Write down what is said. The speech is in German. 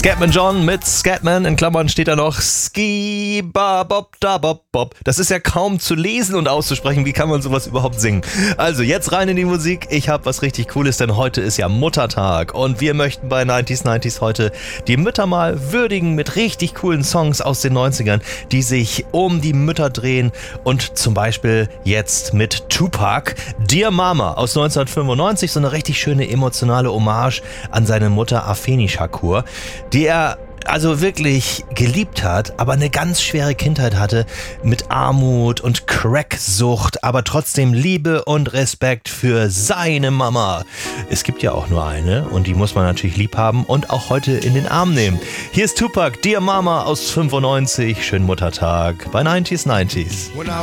Scatman John mit Scatman, in Klammern steht da noch Ski ba bob da bob bob. Das ist ja kaum zu lesen und auszusprechen, wie kann man sowas überhaupt singen? Also jetzt rein in die Musik, ich habe was richtig Cooles, denn heute ist ja Muttertag und wir möchten bei 90s heute die Mütter mal würdigen mit richtig coolen Songs aus den 90ern, die sich um die Mütter drehen und zum Beispiel jetzt mit Tupac, Dear Mama aus 1995, so eine richtig schöne emotionale Hommage an seine Mutter Afeni Shakur, die er also wirklich geliebt hat, aber eine ganz schwere Kindheit hatte mit Armut und Cracksucht, aber trotzdem Liebe und Respekt für seine Mama. Es gibt ja auch nur eine und die muss man natürlich lieb haben und auch heute in den Arm nehmen. Hier ist Tupac, Dear Mama aus 95, schönen Muttertag bei 90s. When I